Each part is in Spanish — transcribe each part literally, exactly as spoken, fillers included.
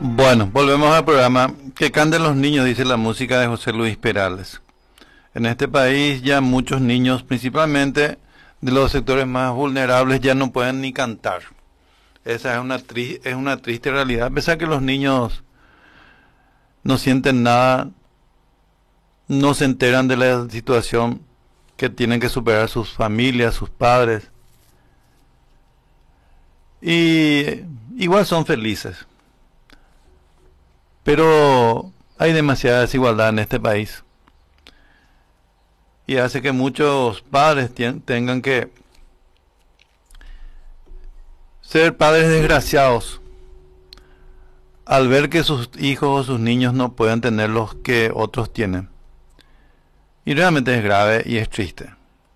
Bueno, volvemos al programa. Que canten los niños, dice la música de José Luis Perales. En este país ya muchos niños, principalmente de los sectores más vulnerables, ya no pueden ni cantar. Esa es una, tri es una triste realidad. A pesar que los niños no sienten nada, no se enteran de la situación que tienen que superar sus familias, sus padres. Y igual son felices. Pero hay demasiada desigualdad en este país. Y hace que muchos padres tengan que ser padres desgraciados al ver que sus hijos o sus niños no pueden tener los que otros tienen. Y realmente es grave y es triste.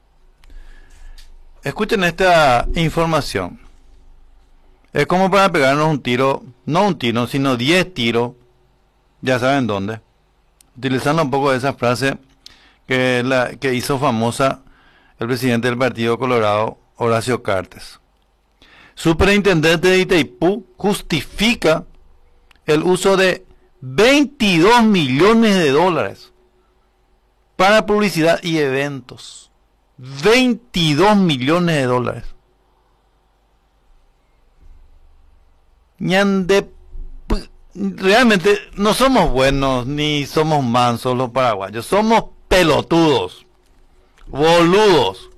Escuchen esta información. Es como para pegarnos un tiro, no un tiro, sino diez tiros, ya saben dónde. Utilizando un poco de esa frase que, la, que hizo famosa el presidente del Partido Colorado, Horacio Cartes. Superintendente de Itaipú justifica el uso de veintidós millones de dólares para publicidad y eventos. veintidós millones de dólares. Ñande, realmente no somos buenos ni somos mansos los paraguayos. Somos pelotudos, boludos.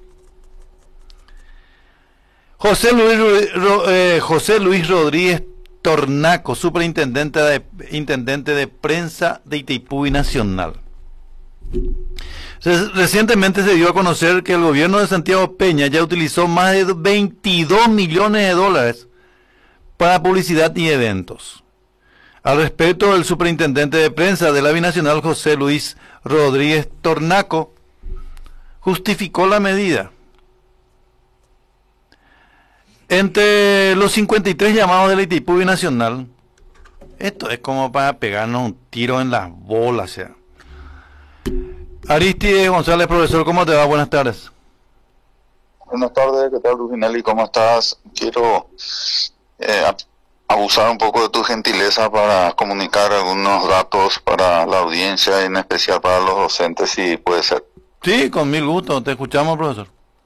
José Luis, eh, José Luis Rodríguez Tornaco, superintendente de, intendente de prensa de Itaipú y Nacional. Recientemente se dio a conocer que el gobierno de Santiago Peña ya utilizó más de veintidós millones de dólares para publicidad y eventos. Al respecto, el superintendente de prensa de la Binacional, José Luis Rodríguez Tornaco, justificó la medida. Entre los cincuenta y tres llamados de la Itaipú Binacional, esto es como para pegarnos un tiro en las bolas, sea. Aristides González, profesor, ¿cómo te va? Buenas tardes. Buenas tardes, ¿qué tal, Rufinelli? ¿Cómo estás? Quiero eh, abusar un poco de tu gentileza para comunicar algunos datos para la audiencia, en especial para los docentes, si puede ser. Sí, con mil gusto. Te escuchamos, profesor.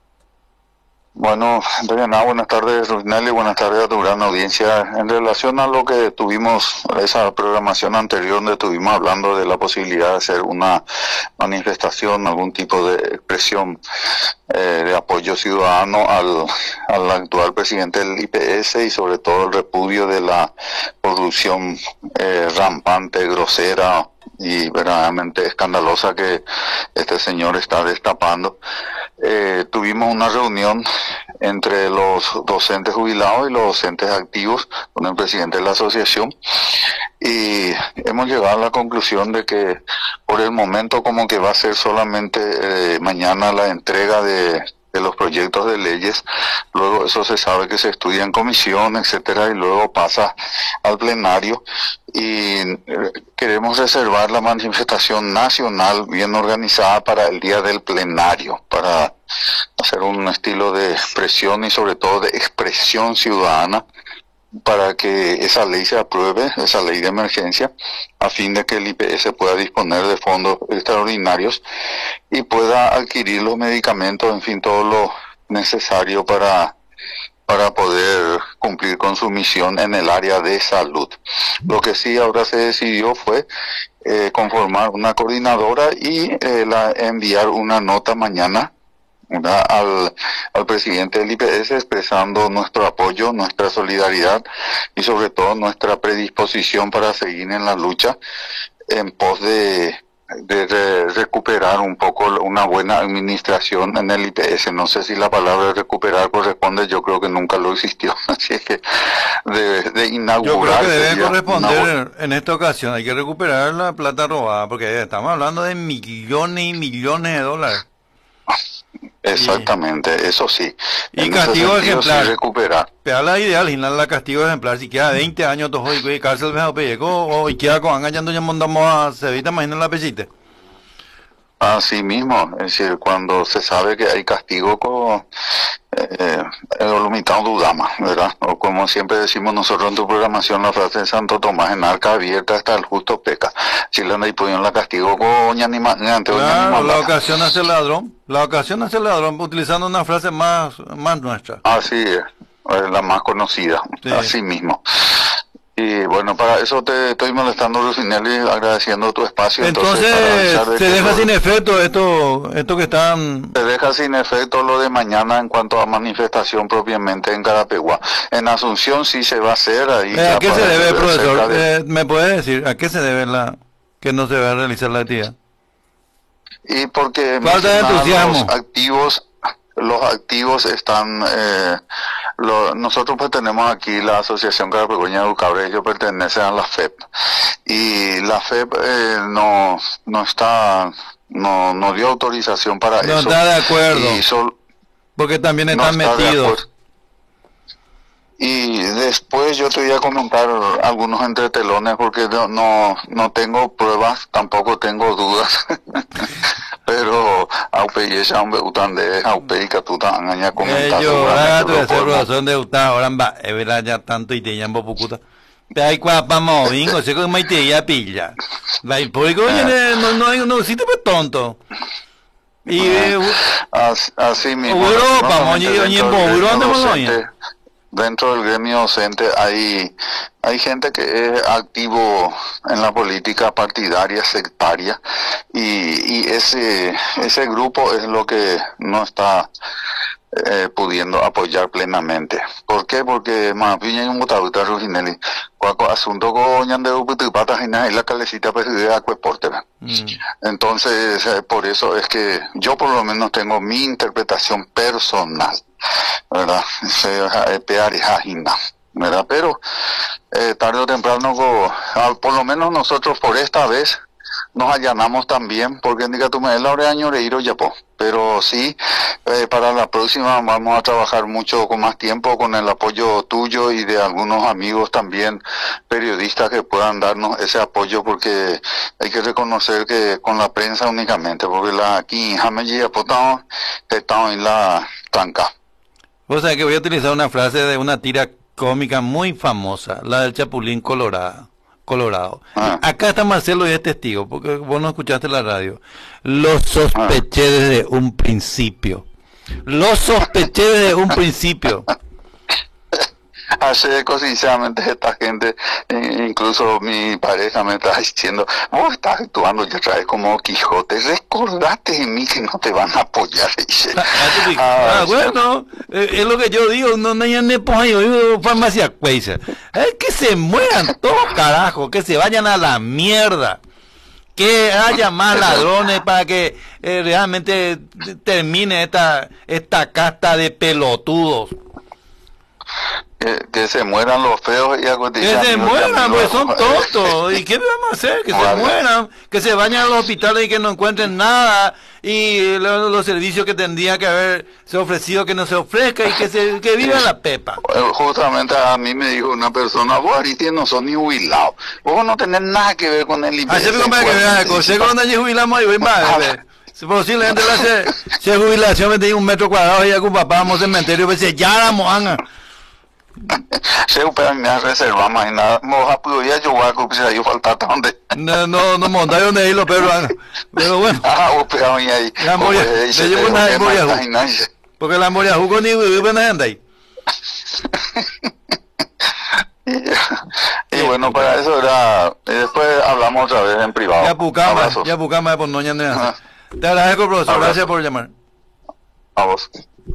Bueno, entonces nada, buenas tardes, Rufinelli, buenas tardes a tu gran audiencia. En relación a lo que tuvimos, esa programación anterior donde estuvimos hablando de la posibilidad de hacer una manifestación, algún tipo de expresión eh, de apoyo ciudadano al, al actual presidente del I P S y sobre todo el repudio de la corrupción eh, rampante, grosera y verdaderamente escandalosa que este señor está destapando. Eh, tuvimos una reunión entre los docentes jubilados y los docentes activos con el presidente de la asociación y hemos llegado a la conclusión de que por el momento como que va a ser solamente eh, mañana la entrega de de los proyectos de leyes, luego eso se sabe que se estudia en comisión, etcétera, y luego pasa al plenario y eh, queremos reservar la manifestación nacional bien organizada para el día del plenario, para hacer un estilo de expresión y sobre todo de expresión ciudadana para que esa ley se apruebe, esa ley de emergencia, a fin de que el I P S pueda disponer de fondos extraordinarios y pueda adquirir los medicamentos, en fin, todo lo necesario para, para poder cumplir con su misión en el área de salud. Lo que sí ahora se decidió fue eh, conformar una coordinadora y eh, la, enviar una nota mañana Al, al presidente del I P S expresando nuestro apoyo, nuestra solidaridad y sobre todo nuestra predisposición para seguir en la lucha en pos de, de, de recuperar un poco una buena administración en el I P S. No sé si la palabra recuperar corresponde, yo creo que nunca lo existió, así es que de, de inaugurar. Yo creo que debe corresponder en esta ocasión, hay que recuperar la plata robada, porque estamos hablando de millones y millones de dólares. Exactamente, y, eso sí. Y castigo ejemplar. Sí recuperar. Pero la ideal, y la castigo ejemplar, si queda veinte años, todo y cárcel, o y queda con engañando ya mandamos a Cevita, imagínate la pesite. Así mismo, es decir, cuando se sabe que hay castigo con, eh, Dolomitado Dudama, ¿verdad? O como siempre decimos nosotros en tu programación, la frase de Santo Tomás, en arca abierta hasta el justo peca. Si le anda y pudieron la castigo con anima, claro, la ocasión hace el ladrón, la ocasión hace el ladrón, utilizando una frase más, más nuestra. Así es, es la más conocida, sí. Así mismo. Y bueno, para eso te estoy molestando, Rufinelli, agradeciendo tu espacio. Entonces, entonces se deja sin efecto esto esto que están... Se deja sin efecto lo de mañana en cuanto a manifestación propiamente en Carapeguá. En Asunción sí se va a hacer ahí. Eh, ¿A qué se debe, profesor? De... Eh, ¿Me puede decir a qué se debe la que no se va a realizar la actividad? Y porque falta de entusiasmo. Los activos, los activos están... Eh, Lo, nosotros pues tenemos aquí la Asociación Carapegueña de Educadores, ellos pertenecen a la F E P y la F E P eh, no no está no no dio autorización para no eso. No está de acuerdo. Y sol, porque también están no está metidos. Y después yo te voy a comentar algunos entretelones porque no no, no tengo pruebas, tampoco tengo dudas. Pero aupe y esa hombre utan de aupe y catuta angaña comentar. Yo ahora tu ese profesor de uta ahora va es verdad ya tanto y te llamo pucuta. Te hay cuapa movingo, se con mai te ya pilla. Va y por no no no no si te pues tonto. Y así, así mismo. Europa, moñi y en Bogotá ¿dónde moñi? Dentro del gremio docente hay hay gente que es activo en la política partidaria sectaria y, y ese ese grupo es lo que no está eh, pudiendo apoyar plenamente. ¿Por qué? Porque más bien un mutabuta Rufinelli cuaco asunto con ñande uputipata y la calecita perdida acueporte. Entonces eh, por eso es que yo por lo menos tengo mi interpretación personal, ¿verdad? ¿verdad? Pero eh, tarde o temprano, por lo menos nosotros por esta vez nos allanamos también, porque indica tú me la hora año reiro ya po. Pero sí, eh, para la próxima vamos a trabajar mucho con más tiempo, con el apoyo tuyo y de algunos amigos también, periodistas que puedan darnos ese apoyo, porque hay que reconocer que con la prensa únicamente, porque la aquí en Jameji estamos en la tranca. O sea que voy a utilizar una frase de una tira cómica muy famosa, la del Chapulín Colorado. Colorado. Ah. Acá está Marcelo y es testigo, porque vos no escuchaste la radio. Lo sospeché ah. desde un principio. Lo sospeché desde un principio. Hace sinceramente esta gente, incluso mi pareja me está diciendo, vos estás actuando ya traes como Quijote, recordate en mí que no te van a apoyar. Ah, ah, bueno, eh, es lo que yo digo, no no hay yo farmacia cuesa. Es que se mueran todos carajo, que se vayan a la mierda. Que haya más ladrones para que eh, realmente termine esta esta casta de pelotudos. Que, que se mueran los feos y algo. Que se mueran, pues son tontos. ¿Y qué vamos a hacer? Que vale. se mueran, que se vayan a los hospitales y que no encuentren nada. Y los, los servicios que tendría que haberse ofrecido que no se ofrezca y que se que viva la pepa. Justamente a mí me dijo una persona, vos ahorita no sos ni jubilado. Vos no tenés nada que ver con el I P S. Así que que vean, sé cuando allí jubilamos ahí, voy más. Posiblemente la se, se jubilación me tenía un metro cuadrado y ya con papá vamos al cementerio, pues ya la moanga. Se upea me reserva más nada, moja podía jugar con que yo faltaba donde. No no no monta donde ahí los perros. Pero bueno. Ah, upea ahí. La moria, le llevo una memoria. Porque la moria jugó ni vive en gente ahí. Y bueno, para eso era, y después hablamos otra vez en privado. Ya buscamos, ya buscamos por noña Andrea. Te agradezco, profesor, gracias por llamar. A vos.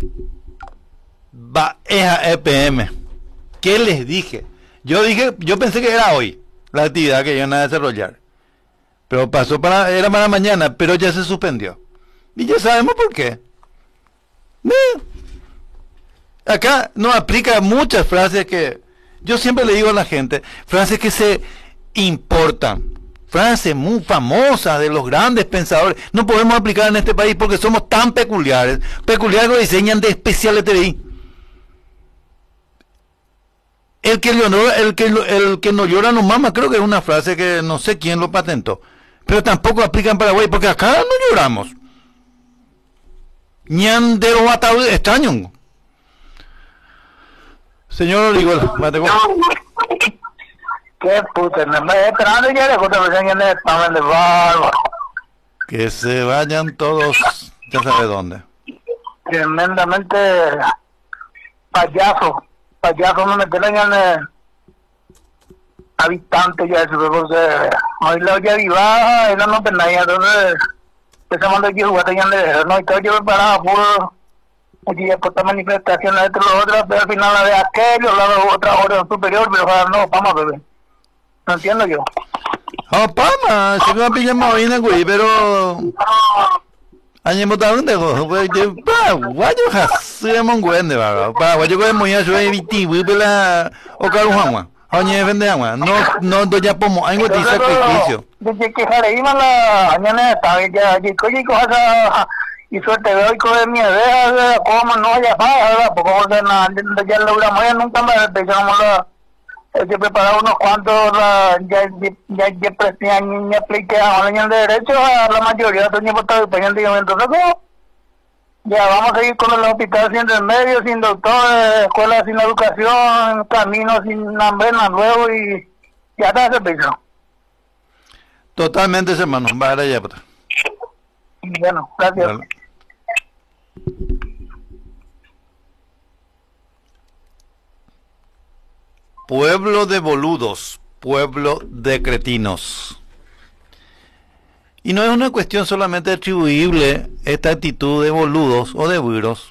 Baeja E P M. ¿Qué les dije? Yo dije, yo pensé que era hoy la actividad que iban a desarrollar. Pero pasó para, era para mañana, pero ya se suspendió. Y ya sabemos por qué. ¿Eh? Acá no aplica muchas frases que yo siempre le digo a la gente, frases que se importan, frases muy famosas de los grandes pensadores, no podemos aplicar en este país porque somos tan peculiares, peculiares que diseñan de especial T V I. El que, llora, el, que, el que no llora no mama, creo que es una frase que no sé quién lo patentó, pero tampoco aplica en Paraguay porque acá no lloramos. Ñandero batado extraño. Señor Orihuela, mate con... Qué puta, me estoy esperando ya de puta me enseñan el examen de bárbaro. Que se vayan todos, ya sabe dónde. Tremendamente payaso, payaso me meten en el habitante ya eso, porque hoy la olla viva, y no no tenía, entonces, esa manda que jugar tenían de no, y todo yo preparaba puro, y después esta manifestación, esto, lo otro, pero al final la de aquello, la de otra orden superior, pero ojalá no, vamos a beber. No entiendo yo. Oh, pama, se va a pillar más bien, güey, pero... Añe botaron de go, güey, pa, guayo hace monguende, va, pa, guayo que muy a su eviti, güey, pela, o caro juan, oye, vende agua, no, no, do ya pomo, hay un sacrificio. Desde que se le iba la añana esta, ya, y coño, cosa, y suerte veo y coge mi idea, como no haya paga, ¿verdad? Porque nada, ya logramos, ya nunca me despejamos la... Yo preparaba unos cuantos, la, ya, ya, ya, ya, ya, ya apliqué a un de derecho a la mayoría de los estaba dependiendo y entonces, ¿no? Ya vamos a seguir con el hospital sin remedio, sin doctor, escuela sin educación, camino sin hambre, luego y ya está ese piso. Totalmente, hermano, va a la ya, puta. Bueno, gracias. Vale. Pueblo de boludos, pueblo de cretinos. Y no es una cuestión solamente atribuible esta actitud de boludos o de buiros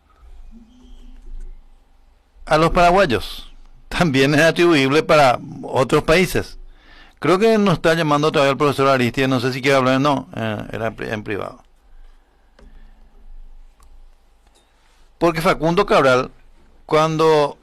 a los paraguayos. También es atribuible para otros países. Creo que nos está llamando otra vez el profesor Aristide, no sé si quiere hablar, no, eh, era en privado. Porque Facundo Cabral, cuando